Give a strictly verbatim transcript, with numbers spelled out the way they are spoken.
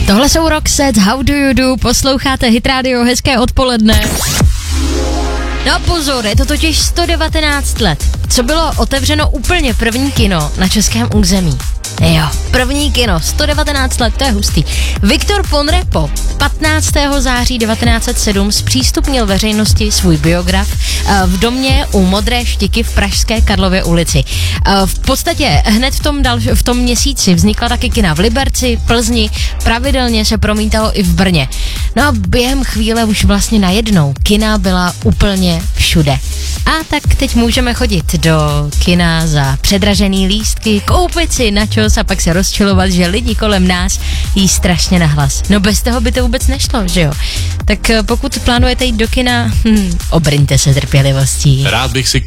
Tohle jsou Roxette, How Do You Do, posloucháte Hit Radio, hezké odpoledne. No pozor, je to totiž sto devatenáct let, co bylo otevřeno úplně první kino na českém území. Jo, první kino, sto devatenáct let, to je hustý. Viktor Ponrepo patnáctého září devatenáct set sedm zpřístupnil veřejnosti svůj biograf v domě u Modré štiky v pražské Karlově ulici. V podstatě hned v tom, dal, v tom měsíci vznikla taky kina v Liberci, Plzni, pravidelně se promítalo i v Brně. No a během chvíle už vlastně najednou kina byla úplně všude. A tak teď můžeme chodit do kina za předražený lístky, koupit si načos a pak se rozčilovat, že lidi kolem nás jí strašně nahlas. No bez toho by to vůbec nešlo, že jo? Tak pokud plánujete jít do kina, hm, obrňte se trpělivostí. Rád bych si